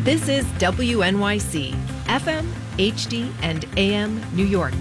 This is WNYC, FM, HD, and AM New York.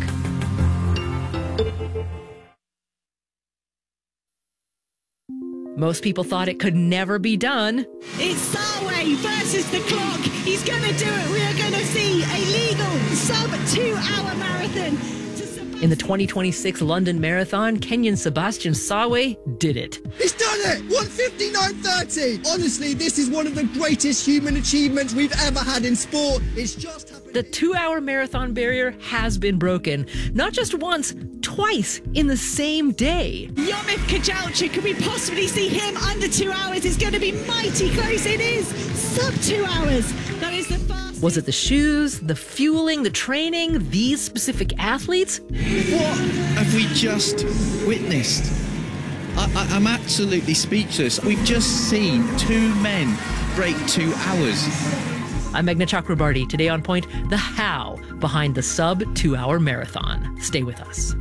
Most people thought it could never be done. It's Sarway versus the clock. He's going to do it. We are going to see a legal sub-2-hour marathon. In the 2026 London Marathon, Kenyan Sebastian Sawe did it. He's done it! 1:59.30! Honestly, this is one of the greatest human achievements we've ever had in sport. It's just happened. The 2-hour marathon barrier has been broken. Not just once, twice in the same day. Yomif Kajalcha, can we possibly see him under 2 hours? It's going to be mighty close. It is sub-2 hours. That is the fastest. Was it the shoes, the fueling, the training, these specific athletes? What have we just witnessed? I'm absolutely speechless. We've just seen two men break 2 hours. I'm Meghna Chakrabarty. Today on Point, the how behind the sub-2-hour marathon. Stay with us.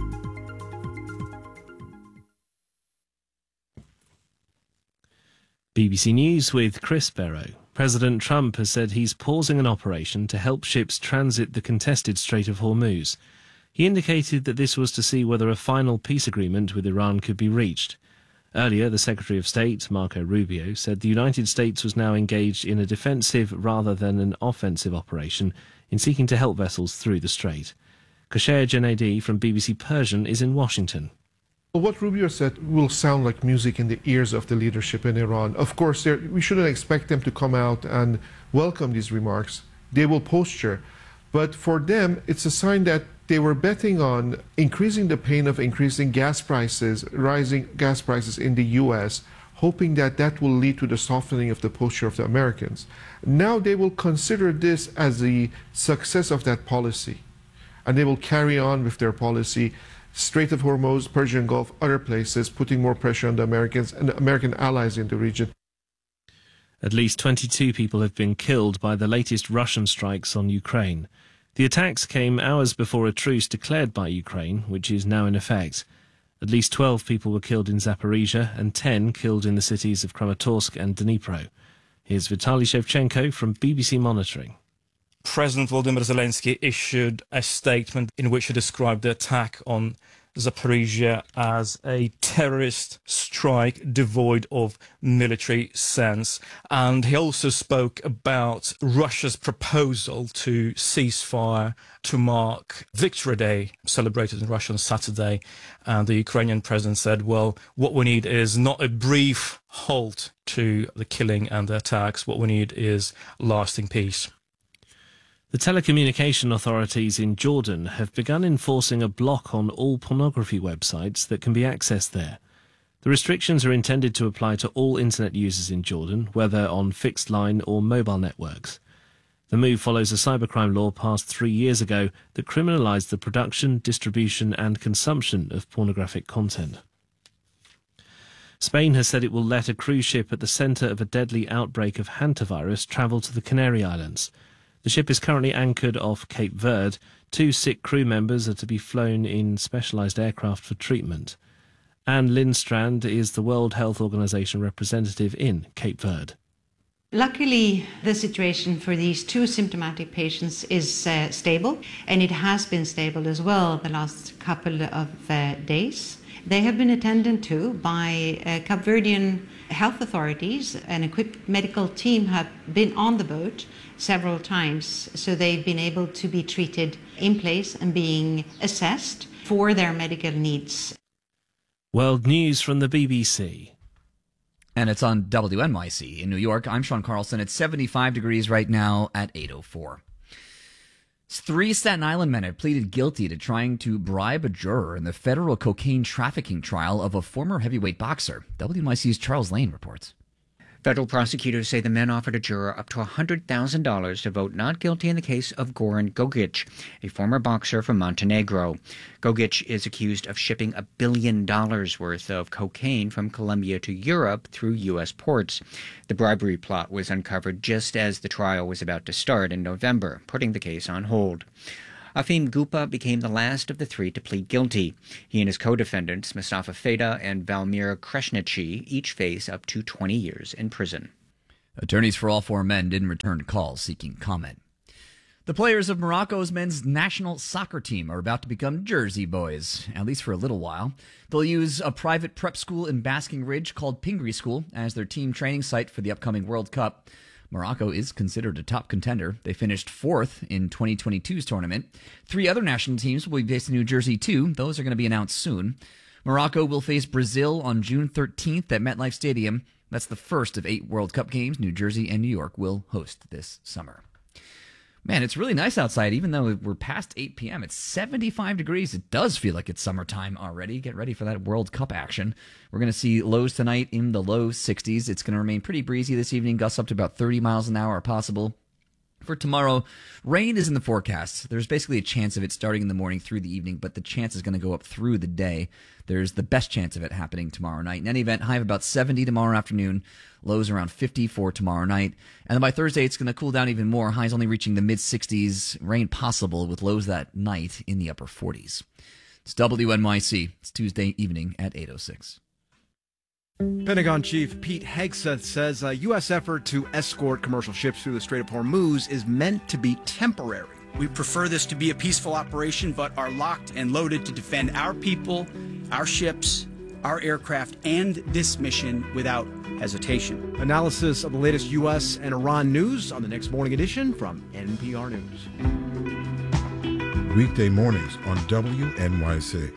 BBC News with Chris Barrow. President Trump has said he's pausing an operation to help ships transit the contested Strait of Hormuz. He indicated that this was to see whether a final peace agreement with Iran could be reached. Earlier, the Secretary of State, Marco Rubio, said the United States was now engaged in a defensive rather than an offensive operation in seeking to help vessels through the strait. Kashaya Janedi from BBC Persian is in Washington. What Rubio said will sound like music in the ears of the leadership in Iran. Of course, we shouldn't expect them to come out and welcome these remarks. They will posture. But for them, it's a sign that they were betting on increasing the pain of increasing gas prices, rising gas prices in the U.S., hoping that that will lead to the softening of the posture of the Americans. Now they will consider this as the success of that policy, and they will carry on with their policy. Strait of Hormuz, Persian Gulf, other places, putting more pressure on the Americans and American allies in the region. At least 22 people have been killed by the latest Russian strikes on Ukraine. The attacks came hours before a truce declared by Ukraine, which is now in effect. At least 12 people were killed in Zaporizhia and 10 killed in the cities of Kramatorsk and Dnipro. Here's Vitaly Shevchenko from BBC Monitoring. President Volodymyr Zelensky issued a statement in which he described the attack on Zaporizhia as a terrorist strike devoid of military sense. And he also spoke about Russia's proposal to cease fire to mark Victory Day, celebrated in Russia on Saturday. And the Ukrainian president said, well, what we need is not a brief halt to the killing and the attacks. What we need is lasting peace. The telecommunication authorities in Jordan have begun enforcing a block on all pornography websites that can be accessed there. The restrictions are intended to apply to all internet users in Jordan, whether on fixed line or mobile networks. The move follows a cybercrime law passed 3 years ago that criminalised the production, distribution and consumption of pornographic content. Spain has said it will let a cruise ship at the centre of a deadly outbreak of hantavirus travel to the Canary Islands. The ship is currently anchored off Cape Verde. 2 sick crew members are to be flown in specialised aircraft for treatment. Anne Lindstrand is the World Health Organization representative in Cape Verde. Luckily, the situation for these 2 symptomatic patients is stable, and it has been stable as well the last couple of days. They have been attended to by Cape Verdean health authorities. An equipped medical team have been on the boat several times, so they've been able to be treated in place and being assessed for their medical needs. World News from the BBC. And it's on WNYC in New York. I'm Sean Carlson. It's 75 degrees right now at 8:04. 3 Staten Island men have pleaded guilty to trying to bribe a juror in the federal cocaine trafficking trial of a former heavyweight boxer. WNYC's Charles Lane reports. Federal prosecutors say the men offered a juror up to $100,000 to vote not guilty in the case of Goran Gogic, a former boxer from Montenegro. Gogic is accused of shipping $1 billion worth of cocaine from Colombia to Europe through U.S. ports. The bribery plot was uncovered just as the trial was about to start in November, putting the case on hold. Afim Gupa became the last of the 3 to plead guilty. He and his co-defendants, Mustafa Feda and Valmir Kreshnichi, each face up to 20 years in prison. Attorneys for all four men didn't return calls seeking comment. The players of Morocco's men's national soccer team are about to become Jersey boys, at least for a little while. They'll use a private prep school in Basking Ridge called Pingree School as their team training site for the upcoming World Cup. Morocco is considered a top contender. They finished fourth in 2022's tournament. 3 other national teams will be based in New Jersey, too. Those are going to be announced soon. Morocco will face Brazil on June 13th at MetLife Stadium. That's the first of 8 World Cup games New Jersey and New York will host this summer. Man, it's really nice outside, even though we're past 8 p.m. It's 75 degrees. It does feel like it's summertime already. Get ready for that World Cup action. We're going to see lows tonight in the low 60s. It's going to remain pretty breezy this evening. Gusts up to about 30 miles an hour are possible. For tomorrow, rain is in the forecast. There's basically a chance of it starting in the morning through the evening, but the chance is going to go up through the day. There's the best chance of it happening tomorrow night. In any event, high of about 70 tomorrow afternoon, lows around 50 for tomorrow night. And then by Thursday, it's going to cool down even more. Highs only reaching the mid-60s. Rain possible with lows that night in the upper 40s. It's WNYC. It's Tuesday evening at 8:06. Pentagon Chief Pete Hegseth says a U.S. effort to escort commercial ships through the Strait of Hormuz is meant to be temporary. We prefer this to be a peaceful operation, but are locked and loaded to defend our people, our ships, our aircraft, and this mission without hesitation. Analysis of the latest U.S. and Iran news on the next morning edition from NPR News. Weekday mornings on WNYC.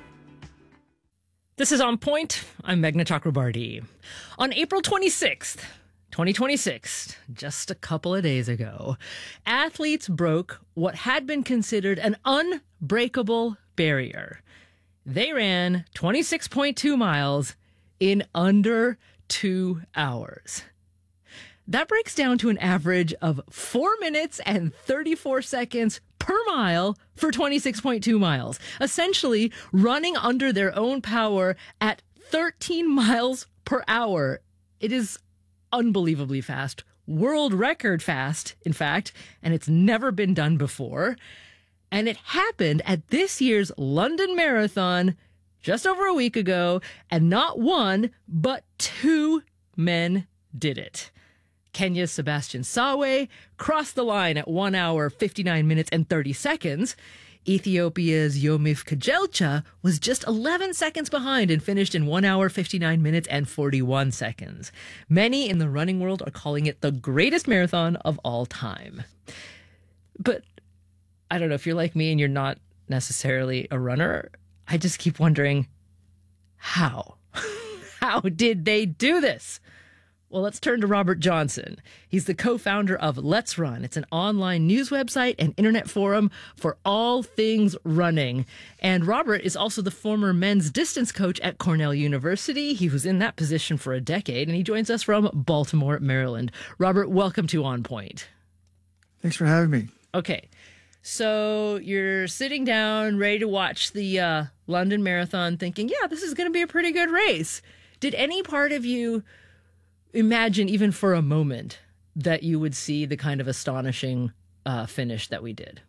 This is On Point. I'm Meghna Chakrabarti. On April 26th, 2026, just a couple of days ago, athletes broke what had been considered an unbreakable barrier. They ran 26.2 miles in under 2 hours. That breaks down to an average of 4 minutes and 34 seconds per mile for 26.2 miles, essentially running under their own power at 13 miles per hour. It is unbelievably fast, world record fast, in fact, and it's never been done before. And it happened at this year's London Marathon just over a week ago, and not one, but 2 men did it. Kenya's Sebastian Sawe crossed the line at 1 hour, 59 minutes, and 30 seconds. Ethiopia's Yomif Kajelcha was just 11 seconds behind and finished in 1 hour, 59 minutes, and 41 seconds. Many in the running world are calling it the greatest marathon of all time. But I don't know, if you're like me and you're not necessarily a runner, I just keep wondering, how? How did they do this? Well, let's turn to Robert Johnson. He's the co-founder of Let's Run. It's an online news website and internet forum for all things running. And Robert is also the former men's distance coach at Cornell University. He was in that position for a decade, and he joins us from Baltimore, Maryland. Robert, welcome to On Point. Thanks for having me. Okay. So you're sitting down, ready to watch the London Marathon, thinking, yeah, this is going to be a pretty good race. Did any part of you imagine, even for a moment, that you would see the kind of astonishing finish that we did?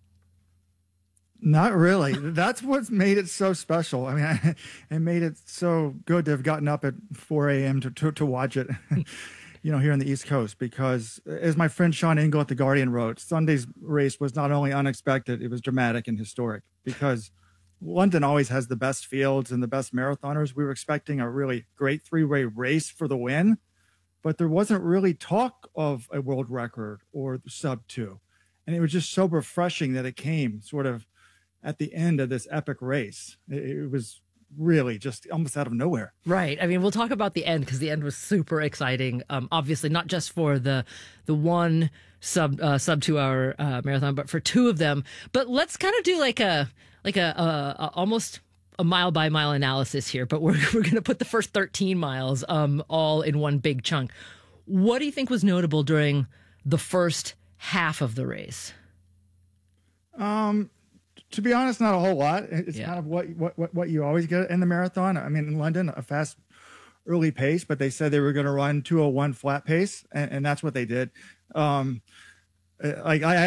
Not really. That's what made it so special. I mean, it made it so good to have gotten up at 4 a.m. to watch it, here on the East Coast, because as my friend Sean Engel at The Guardian wrote, Sunday's race was not only unexpected, it was dramatic and historic, because London always has the best fields and the best marathoners. We were expecting a really great 3-way race for the win, but there wasn't really talk of a world record or sub 2. And it was just so refreshing that it came sort of at the end of this epic race. It was really just almost out of nowhere. Right. I mean, we'll talk about the end, because the end was super exciting. Obviously, not just for the one sub 2 hour marathon, but for 2 of them. But let's kind of do like a almost a mile by mile analysis here, but we're going to put the first 13 miles all in one big chunk. What do you think was notable during the first half of the race? To be honest, not a whole lot. It's kind of what you always get in the marathon. I mean, in London, a fast early pace, but they said they were going to run 2:01 flat pace, and that's what they did.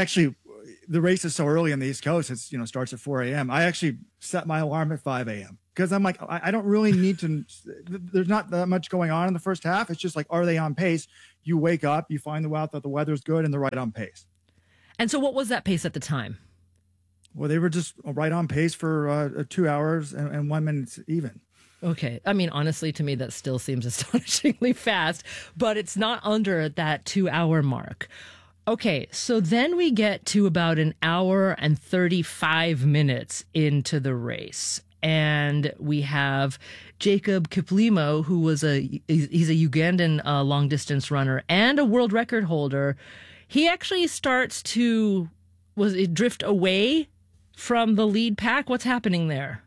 The race is so early on the East Coast, it's starts at 4 a.m. I actually set my alarm at 5 a.m. because I'm like, I don't really need to. There's not that much going on in the first half. It's just like, are they on pace? You wake up, you find out that the weather's good, and they're right on pace. And so what was that pace at the time? Well, they were just right on pace for 2 hours and 1 minute even. Okay. I mean, honestly, to me, that still seems astonishingly fast, but it's not under that 2 hour mark. Okay. So then we get to about an hour and 35 minutes into the race. And we have Jacob Kiplimo, who was he's a Ugandan long distance runner and a world record holder. He actually starts to drift away from the lead pack. What's happening there?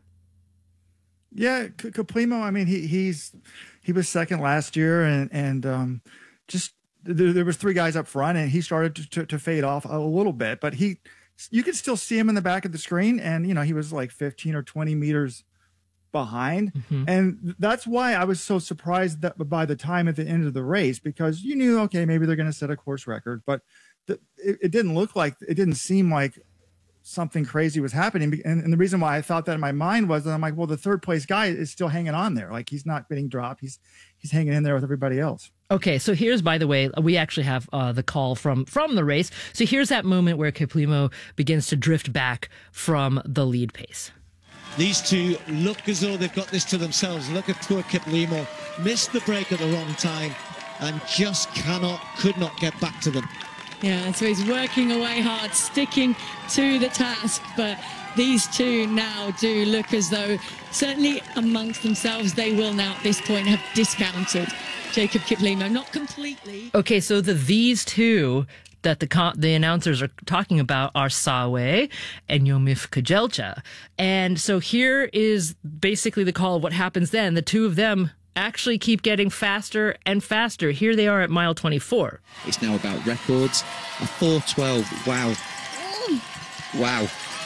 Yeah, Kiplimo. I mean, he was second last year, and just there was 3 guys up front, and he started to fade off a little bit, but you could still see him in the back of the screen, and he was like 15 or 20 meters behind, and that's why I was so surprised that by the time at the end of the race, because you knew, okay, maybe they're going to set a course record, but it didn't seem like something crazy was happening. And the reason why I thought that in my mind was that I'm like, well, the third place guy is still hanging on there. Like, he's not getting dropped. He's hanging in there with everybody else. Okay. So here's, by the way, we actually have the call from the race. So here's that moment where Kiplimo begins to drift back from the lead pace. These two look as though they've got this to themselves. Look at poor Kiplimo. Missed the break at the wrong time and just could not get back to them. Yeah, so he's working away hard, sticking to the task, but these two now do look as though, certainly amongst themselves, they will now at this point have discounted Jacob Kiplimo. Not completely. Okay, so these two that the announcers are talking about are Sawe and Yomif Kejelcha. And so here is basically the call of what happens then. The two of them actually keep getting faster and faster. Here they are at mile 24. It's now about records. A 4:12. Wow. Wow.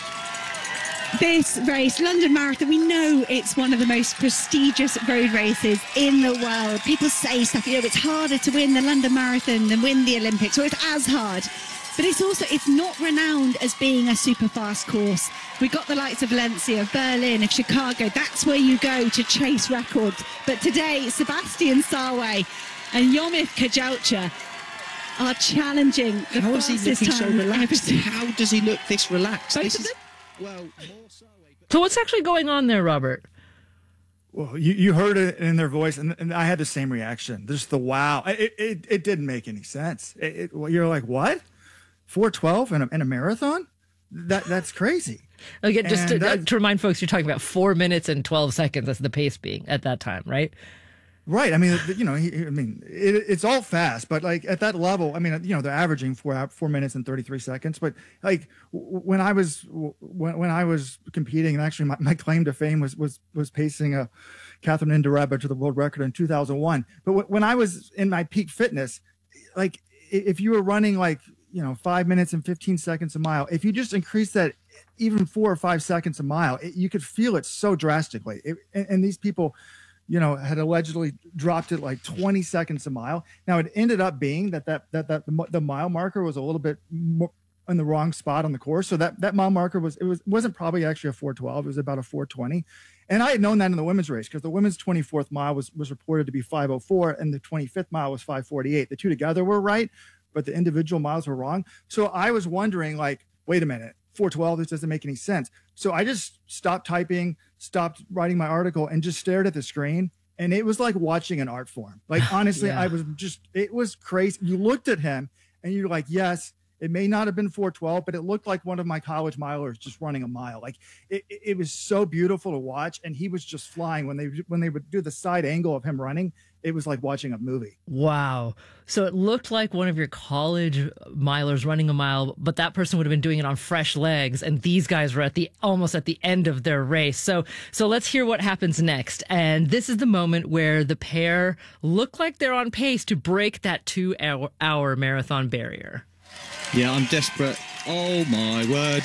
This race, London Marathon, we know it's one of the most prestigious road races in the world. People say stuff, it's harder to win the London Marathon than win the Olympics, or it's as hard. But it's not renowned as being a super fast course. We've got the likes of Valencia, of Berlin, of Chicago. That's where you go to chase records. But today, Sebastian Sawe and Yomif Kejelcha are challenging the How is he looking so relaxed? ever. How does he look this relaxed? So what's actually going on there, Robert? Well, you heard it in their voice, and I had the same reaction. Just the wow. It didn't make any sense. You're like, what? 4:12 in a marathon? That's crazy. Again, just to remind folks, you're talking about 4 minutes and 12 seconds as the pace being at that time, right? Right. I mean, it's all fast, but like at that level, I mean, they're averaging 4 minutes and 33 seconds. But like when I was competing, and actually my claim to fame was pacing a Catherine Ndareba to the world record in 2001. But when I was in my peak fitness, like if you were running like 5 minutes and 15 seconds a mile, if you just increase that even 4 or 5 seconds a mile, you could feel it so drastically. And these people, had allegedly dropped it like 20 seconds a mile. Now it ended up being that the mile marker was a little bit more in the wrong spot on the course. So that mile marker wasn't probably actually a 4:12. It was about a 4:20. And I had known that in the women's race because the women's 24th mile was reported to be 5:04 and the 25th mile was 5:48. The two together were right, but the individual miles were wrong. So I was wondering, like, wait a minute, 4:12, this doesn't make any sense. So I just stopped typing, stopped writing my article, and just stared at the screen. And it was like watching an art form. Like, honestly, Yeah. it was crazy. You looked at him and you're like, yes, it may not have been 4:12, but it looked like one of my college milers just running a mile. Like it was so beautiful to watch. And he was just flying when they would do the side angle of him running. It was like watching a movie. Wow. So it looked like one of your college milers running a mile, but that person would have been doing it on fresh legs. And these guys were almost at the end of their race. So let's hear what happens next. And this is the moment where the pair look like they're on pace to break that 2 hour marathon barrier. Yeah, I'm desperate. Oh my word.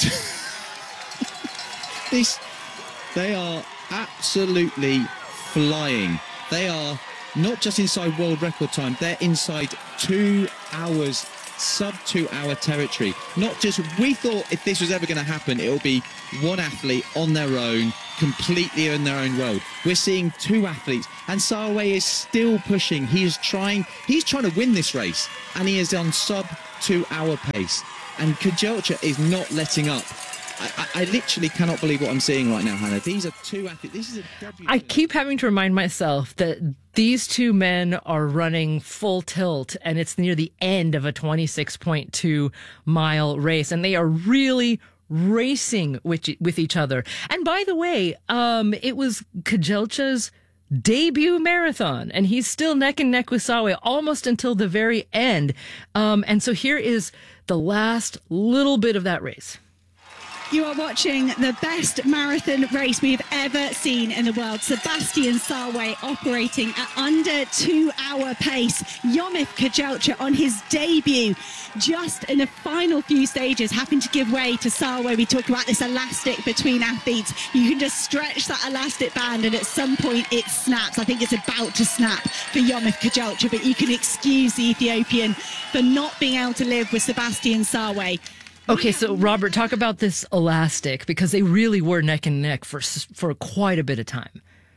They are absolutely flying. They are not just inside world record time, they're inside 2 hours, sub 2 hour territory. Not just, we thought if this was ever going to happen, it would be one athlete on their own, completely in their own world. We're seeing two athletes, and Sarway is still pushing. He's trying to win this race, and he is on sub 2 hour pace. And Kejelcha is not letting up. I literally cannot believe what I'm seeing right now, Hannah. These are two athletes. This is a debut. I keep having to remind myself that these two men are running full tilt, and it's near the end of a 26.2 mile race, and they are really racing with each other. And by the way, it was Kejelcha's debut marathon, and he's still neck and neck with Sarway almost until the very end. And so here is the last little bit of that race. You are watching the best marathon race we've ever seen in the world. Sebastian Sarway operating at under 2 hour pace. Yomif Kejelcha on his debut, just in the final few stages, having to give way to Sarway. We talk about this elastic between athletes. You can just stretch that elastic band and at some point it snaps. I think it's about to snap for Yomif Kejelcha, but you can excuse the Ethiopian for not being able to live with Sebastian Sarway. Okay, so Robert, talk about this elastic, because they really were neck and neck for quite a bit of time.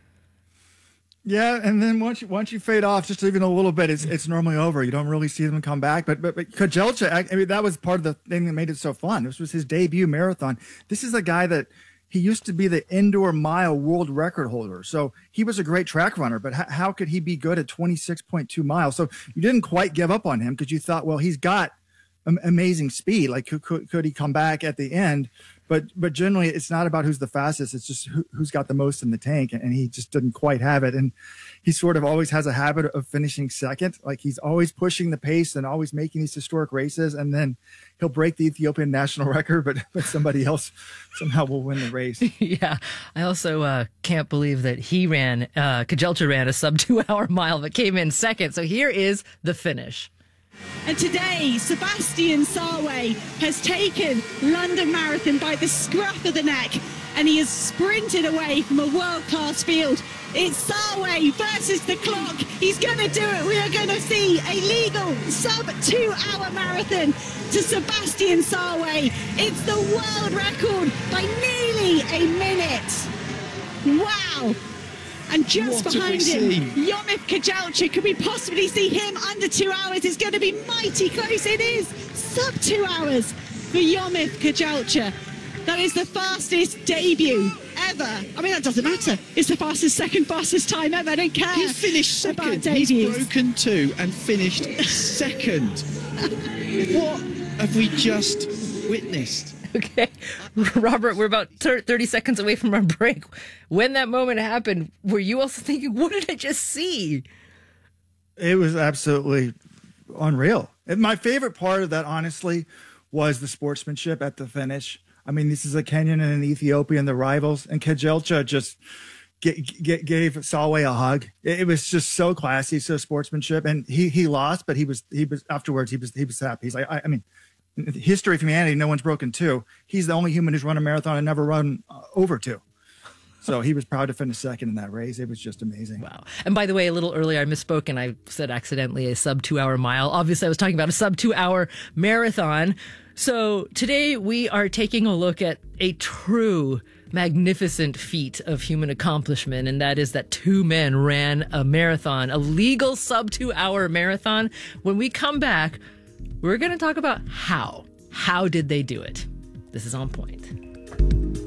Yeah, and then once you fade off just even a little bit, it's normally over. You don't really see them come back. But Kejelcha, I mean, that was part of the thing that made it so fun. This was his debut marathon. This is a guy that he used to be the indoor mile world record holder. So he was a great track runner, but how could he be good at 26.2 miles? So you didn't quite give up on him because you thought, well, he's got amazing speed. Like, could he come back at the end? But generally, it's not about who's the fastest. It's just who's got the most in the tank, and he just didn't quite have it. And he sort of always has a habit of finishing second. Like, he's always pushing the pace and always making these historic races, and then he'll break the Ethiopian national record, but somebody else somehow will win the race. Yeah, I also can't believe that Kejelcha ran a sub 2 hour mile, but came in second. So here is the finish. And today, Sebastian Sarway has taken London Marathon by the scruff of the neck, and he has sprinted away from a world-class field. It's Sarway versus the clock. He's going to do it. We are going to see a legal sub 2 hour marathon to Sebastian Sarway. It's the world record by nearly a minute. Wow. And just behind him, Yomif Kejelcha. Could we possibly see him under 2 hours? It's going to be mighty close. It is sub 2 hours for Yomif Kejelcha. That is the fastest debut ever. I mean, that doesn't matter. It's the second fastest time ever. I don't care. He finished second. He's broken two and finished second. What have we just witnessed? Okay, Robert, we're about 30 seconds away from our break. When that moment happened, were you also thinking, what did I just see? It was absolutely unreal. And my favorite part of that, honestly, was the sportsmanship at the finish. I mean, this is a Kenyan and an Ethiopian, the rivals, and Kejelcha just gave Sarway a hug. It was just so classy, so sportsmanship. And he lost, but he was afterwards, he was happy. He's like, I mean, in the history of humanity, no one's broken two. He's the only human who's run a marathon and never run over two. So he was proud to finish second in that race. It was just amazing. Wow. And by the way, a little earlier, I misspoke and I said accidentally a sub 2 hour mile. Obviously, I was talking about a sub 2 hour marathon. So today we are taking a look at a true magnificent feat of human accomplishment, and that is that two men ran a marathon, a legal sub 2 hour marathon. When we come back, we're going to talk about how. How did they do it? This is On Point.